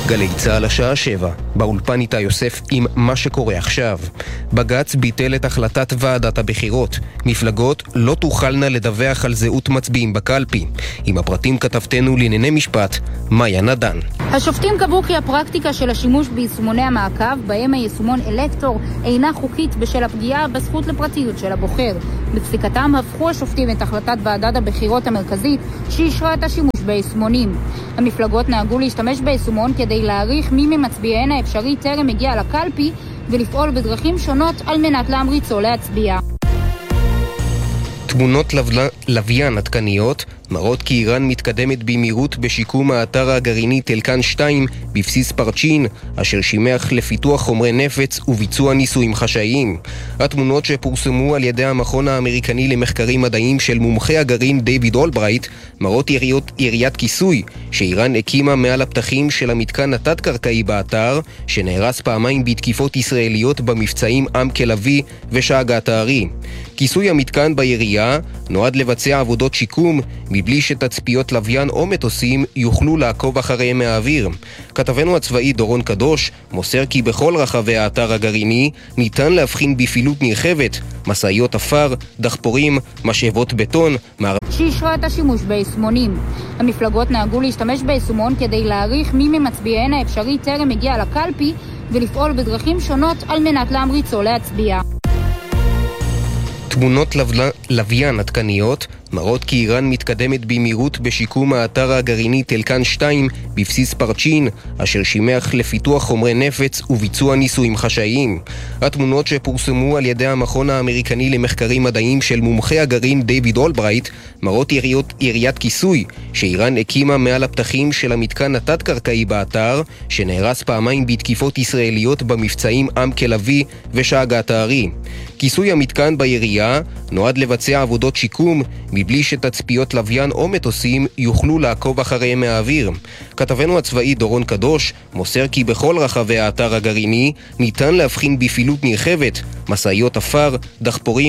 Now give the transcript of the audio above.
גלי צהל השעה 7, באולפן איתי יוסף עם מה שקורה עכשיו. בג"ץ ביטל את החלטת ועדת הבחירות. מפלגות לא תוכלנה לדווח על זהות מצביעים בקלפי. עם הפרטים כתבתנו לענייני משפט, מאיה נדן. השופטים קבעו כי הפרקטיקה של השימוש ביישומוני המעקב, בהם היישומון אלקטור, אינה חוקית בשל הפגיעה בזכות לפרטיות של הבוחר. בפסיקתם הפכו השופטים את החלטת ועדת הבחירות המרכזית שאישרה את השימוש ביישומונים. המפלגות נהגו להשתמש ביישומון כדי להעריך מי ממצביעיהן האפשרי טרם הגיע לקלפי ולפעול בדרכים שונות על מנת להמריצו להצביע. תמונות לוויין עדכניות מראות כי איראן מתקדמת במהירות בשיקום האתר הגרעיני תלקן 2 בבסיס פרצ'ין, אשר שימח לפיתוח חומרי נפץ וביצוע ניסויים חשאיים. התמונות שפורסמו על ידי המכון האמריקני למחקרים מדעיים של מומחי הגרעין דיוויד אולברייט מראות יריית כיסוי שאיראן הקימה מעל הפתחים של המתקן התת-קרקעי באתר, שנהרס פעמיים בתקיפות ישראליות במבצעים עם כלבי ושאגת הארי. כיסוי המתקן בירייה נועד לבצע עבודות שיקום מבלי שתצפיות לוויין או מטוסים יוכלו לעקוב אחריהם מהאוויר. כתבנו הצבאי דורון קדוש מוסר כי בכל רחבי האתר הגרעיני ניתן להבחין בפעילות נרחבת, מסעיות אפר, דחפורים, משאבות בטון, שאישרה את השימוש ביישומונים. המפלגות נהגו להשתמש ביישומון כדי להעריך מי ממצביעיהן האפשרי טרם הגיע לקלפי ולפעול בדרכים שונות על מנת להמריצו להצביע. תמונות לוויין עדכניות מראות כי איראן מתקדמת במהירות בשיקום האתר הגרעיני תלקן 2 בבסיס פרצ'ין, אשר שימח לפיתוח חומרי נפץ וביצוע ניסויים חשאיים. התמונות שפורסמו על ידי המכון האמריקני למחקרים מדעיים של מומחי הגרעין דיוויד אולברייט מראות יריית כיסוי שאיראן הקימה מעל הפתחים של המתקן התת-קרקעי באתר, שנהרס פעמיים בתקיפות ישראליות במבצעים עם כלבי ושאגת הארי. כיסוי המתקן בירייה נועד לבצע עבודות שיקום מבלי שתצפיות לוויין או מטוסים יוכלו לעקוב אחריהם מהאוויר. כתבנו הצבאי דורון קדוש מוסר כי בכל רחבי האתר הגרעיני ניתן להבחין בפעילות נרחבת, מסעיות אפר, דחפורים,